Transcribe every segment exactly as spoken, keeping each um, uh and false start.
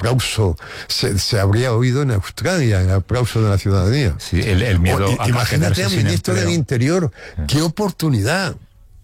aplauso se, se habría oído en Australia, el aplauso de la ciudadanía. Sí, el, el miedo o, a imagínate al ministro empleo. del Interior, qué oportunidad.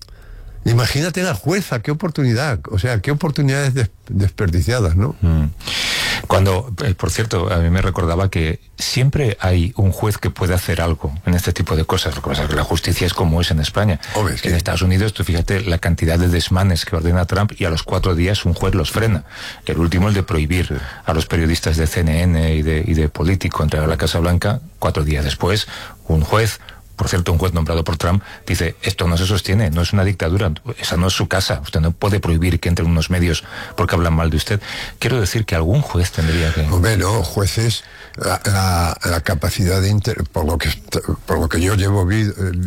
Imagínate la jueza, qué oportunidad. O sea, qué oportunidades des, desperdiciadas, ¿no? Mm. Cuando, eh, por cierto, a mí me recordaba que siempre hay un juez que puede hacer algo en este tipo de cosas. Lo que pasa es que la justicia es como es en España. Hombre, es que... En Estados Unidos, tú fíjate la cantidad de desmanes que ordena Trump y a los cuatro días un juez los frena. El último, el de prohibir sí. a los periodistas de C N N y de, y de Político entregar la Casa Blanca. Cuatro días después, un juez... Por cierto, un juez nombrado por Trump dice, esto no se sostiene, no es una dictadura, esa no es su casa, usted no puede prohibir que entren unos medios porque hablan mal de usted. Quiero decir que algún juez tendría que... Hombre, no, jueces, la, la, la capacidad de... Inter, por, lo que, por lo que yo llevo, vi,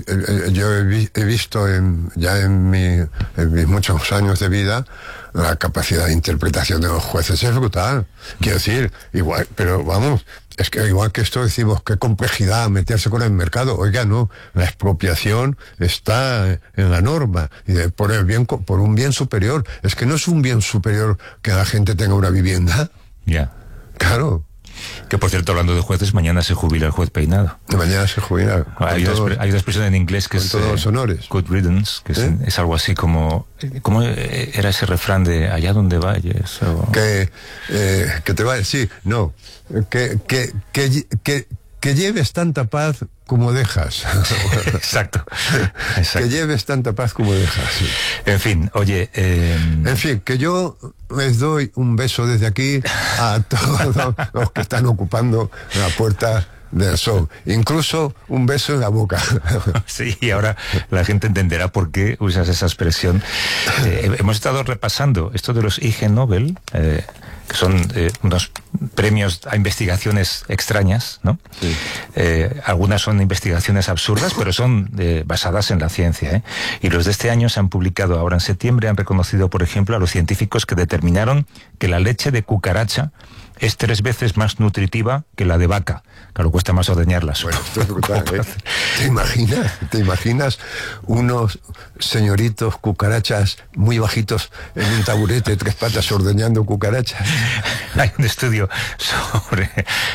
yo he, vi, he visto en, ya en, mi, en mis muchos años de vida, la capacidad de interpretación de los jueces es brutal. Quiero decir, igual, pero vamos... Es que igual que esto decimos, qué complejidad meterse con el mercado. Oiga, no, la expropiación está en la norma y de, por el bien, por un bien superior. Es que no es un bien superior que la gente tenga una vivienda. Ya. Yeah. Claro. Que por cierto, hablando de jueces, mañana se jubila el juez Peinado. Mañana se jubila. Hay, todo, una, hay una expresión en inglés que con es... todos los honores. Good riddance, que ¿Eh? es, es algo así como... ¿Cómo era ese refrán de allá donde vayas? O... Que, eh, que te vayas, sí, no. Que, que, que, que, que lleves tanta paz como dejas. Exacto. Exacto. Que lleves tanta paz como dejas. Sí. En fin, oye... Eh... En fin, que yo les doy un beso desde aquí a todos los que están ocupando la puerta del sol. Incluso un beso en la boca. Sí, y ahora la gente entenderá por qué usas esa expresión. Eh, hemos estado repasando esto de los Ig Nobel, eh, que son eh, unos premios a investigaciones extrañas, ¿no? Sí. Eh, algunas son investigaciones absurdas, pero son eh, basadas en la ciencia, ¿eh? Y los de este año se han publicado ahora en septiembre, han reconocido, por ejemplo, a los científicos que determinaron que la leche de cucaracha es tres veces más nutritiva que la de vaca. Claro, cuesta más ordeñarlas. Bueno, esto es brutal, ¿eh? ¿Te imaginas? ¿Te imaginas unos señoritos cucarachas muy bajitos en un taburete, tres patas, ordeñando cucarachas? Hay un estudio sobre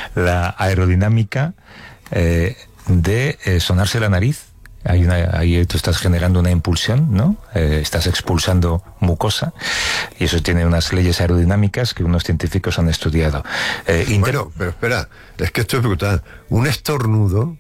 la aerodinámica eh, de eh, sonarse la nariz. Hay una, ahí tú estás generando una impulsión, ¿no? Eh, estás expulsando mucosa y eso tiene unas leyes aerodinámicas que unos científicos han estudiado. Eh, inter... Bueno, pero espera, es que esto es brutal. Un estornudo,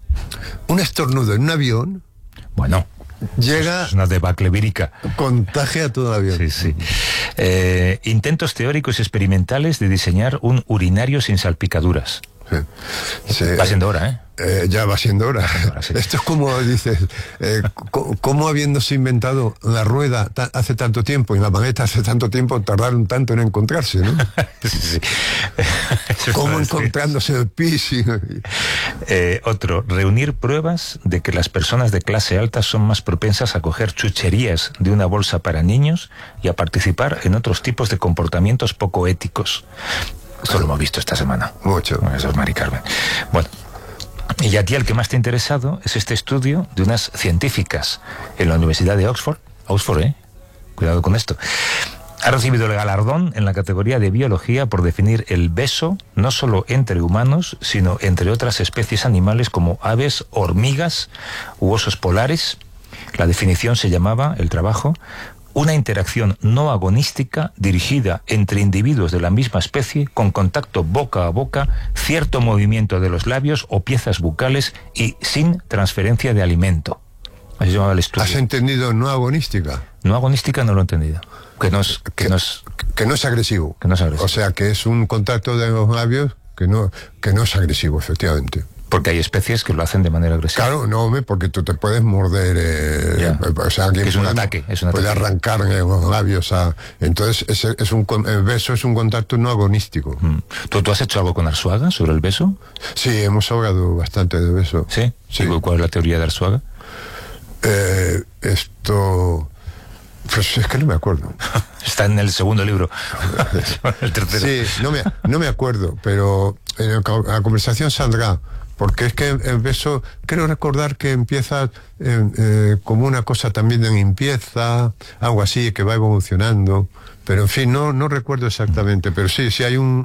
un estornudo en un avión... Bueno... Llega... Es una debacle vírica. Contagia a todo el avión. Sí, sí. Eh, intentos teóricos y experimentales de diseñar un urinario sin salpicaduras. Sí. Sí. Va siendo hora, ¿eh? Eh, ya va siendo hora. Ahora, sí. Esto es como dices, eh, ¿cómo habiéndose inventado la rueda ta hace tanto tiempo y la maleta hace tanto tiempo tardaron tanto en encontrarse, ¿no? Sí, sí. ¿Cómo encontrándose el pis? Y... Eh, otro, reunir pruebas de que las personas de clase alta son más propensas a coger chucherías de una bolsa para niños y a participar en otros tipos de comportamientos poco éticos. Esto lo hemos visto esta semana. Mucho. Eso es Mari Carmen. Bueno. Y a ti el que más te ha interesado es este estudio de unas científicas en la Universidad de Oxford. Oxford, ¿eh? Cuidado con esto. Ha recibido el galardón en la categoría de biología por definir el beso no solo entre humanos, sino entre otras especies animales como aves, hormigas u osos polares. La definición se llamaba, el trabajo, una interacción no agonística dirigida entre individuos de la misma especie con contacto boca a boca, cierto movimiento de los labios o piezas bucales y sin transferencia de alimento. Así se llamaba el estudio. ¿Has entendido no agonística? No agonística no lo he entendido. Que no es, que, que, no es, que no es agresivo. Que no es agresivo. O sea, que es un contacto de los labios que no, que no es agresivo, efectivamente. Porque hay especies que lo hacen de manera agresiva. Claro, no, hombre, porque tú te puedes morder, eh, yeah. o sea, alguien es un puede, ataque, es un puede ataque. arrancar los labios a, entonces es, es un, el beso es un contacto no agonístico. Mm. ¿Tú, ¿Tú has hecho algo con Arzuaga sobre el beso? Sí, hemos hablado bastante de beso. ¿Sí? Sí. ¿Y cuál es la teoría de Arzuaga? Eh, esto... Pues es que no me acuerdo. Está en el segundo libro. El tercero. Sí, no me, no me acuerdo, pero en la conversación saldrá. Porque es que el beso, creo recordar que empieza eh, eh, como una cosa también de limpieza, algo así, que va evolucionando. Pero en fin, no, no recuerdo exactamente. Pero sí, sí hay un,